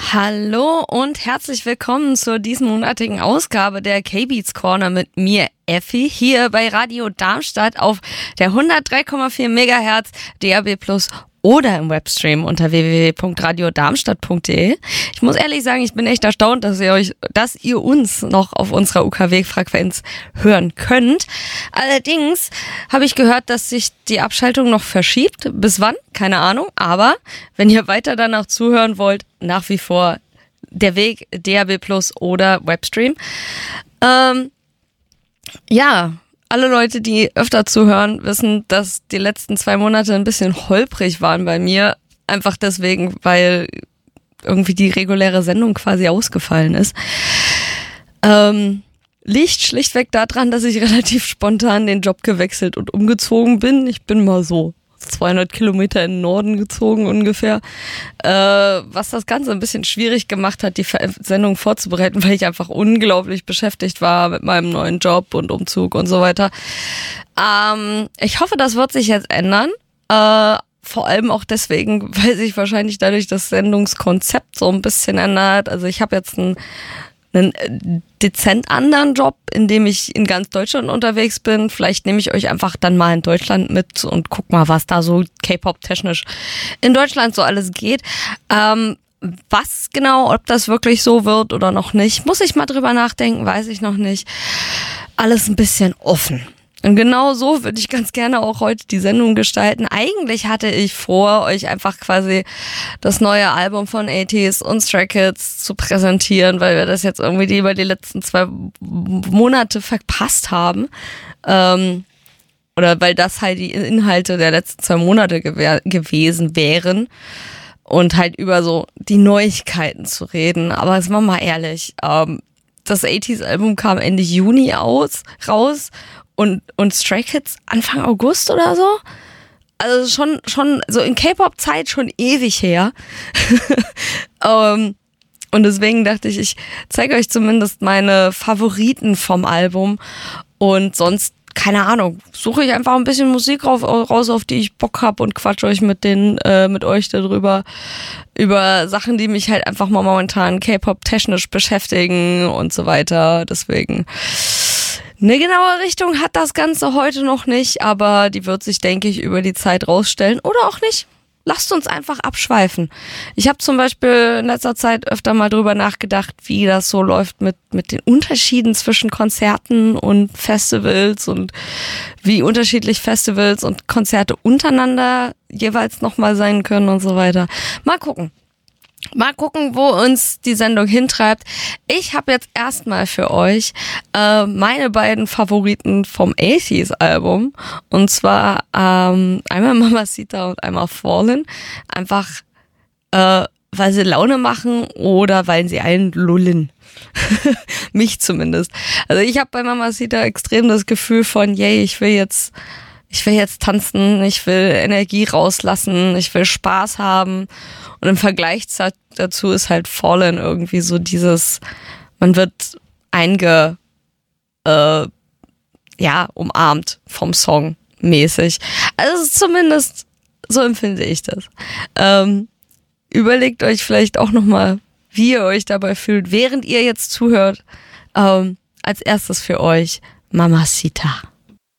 Hallo und herzlich willkommen zur diesmonatigen Ausgabe der K-Beats Corner mit mir, Effi, hier bei Radio Darmstadt auf der 103,4 MHz DAB+ oder im Webstream unter www.radiodarmstadt.de. Ich muss ehrlich sagen, ich bin echt erstaunt, dass ihr uns noch auf unserer UKW-Frequenz hören könnt. Allerdings habe ich gehört, dass sich die Abschaltung noch verschiebt. Bis wann? Keine Ahnung. Aber wenn ihr weiter danach zuhören wollt, nach wie vor der Weg DAB+ oder Webstream. Alle Leute, die öfter zuhören, wissen, dass die letzten 2 Monate ein bisschen holprig waren bei mir. Einfach deswegen, weil irgendwie die reguläre Sendung quasi ausgefallen ist. Liegt schlichtweg daran, dass ich relativ spontan den Job gewechselt und umgezogen bin. Ich bin mal so 200 Kilometer in den Norden gezogen ungefähr, was das Ganze ein bisschen schwierig gemacht hat, die Sendung vorzubereiten, weil ich einfach unglaublich beschäftigt war mit meinem neuen Job und Umzug und so weiter. Ich hoffe, das wird sich jetzt ändern, vor allem auch deswegen, weil sich wahrscheinlich dadurch das Sendungskonzept so ein bisschen ändert. Also ich habe jetzt einen dezent anderen Job, in dem ich in ganz Deutschland unterwegs bin. Vielleicht nehme ich euch einfach dann mal in Deutschland mit und guck mal, was da so K-Pop-technisch in Deutschland so alles geht. Was genau, ob das wirklich so wird oder noch nicht, muss ich mal drüber nachdenken, weiß ich noch nicht. Alles ein bisschen offen. Und genau so würde ich ganz gerne auch heute die Sendung gestalten. Eigentlich hatte ich vor, euch einfach quasi das neue Album von ATEEZ und Stray Kids zu präsentieren, weil wir das jetzt irgendwie über die letzten 2 Monate verpasst haben. Oder weil das halt die Inhalte der letzten 2 Monate gewesen wären. Und halt über so die Neuigkeiten zu reden. Aber jetzt mal ehrlich, das ATEEZ-Album kam Ende Juni raus. Und Stray Kids Anfang August oder so? Also schon so in K-Pop-Zeit schon ewig her. Und deswegen dachte ich, ich zeige euch zumindest meine Favoriten vom Album. Und sonst, keine Ahnung, suche ich einfach ein bisschen Musik raus, auf die ich Bock habe und quatsche euch mit euch darüber, über Sachen, die mich halt einfach mal momentan K-Pop-technisch beschäftigen und so weiter. Deswegen eine genaue Richtung hat das Ganze heute noch nicht, aber die wird sich, denke ich, über die Zeit rausstellen oder auch nicht. Lasst uns einfach abschweifen. Ich habe zum Beispiel in letzter Zeit öfter mal drüber nachgedacht, wie das so läuft mit den Unterschieden zwischen Konzerten und Festivals und wie unterschiedlich Festivals und Konzerte untereinander jeweils nochmal sein können und so weiter. Mal gucken, wo uns die Sendung hintreibt. Ich habe jetzt erstmal für euch meine beiden Favoriten vom ATEEZ-Album. Und zwar einmal Mamacita und einmal Fallen. Einfach, weil sie Laune machen oder weil sie einen lullen. Mich zumindest. Also ich habe bei Mamacita extrem das Gefühl von, yay, ich will jetzt tanzen, ich will Energie rauslassen, ich will Spaß haben. Und im Vergleich dazu ist halt Fallen irgendwie so dieses, man wird umarmt vom Song mäßig. Also zumindest so empfinde ich das. Überlegt euch vielleicht auch nochmal, wie ihr euch dabei fühlt, während ihr jetzt zuhört. Als erstes für euch Mamacita.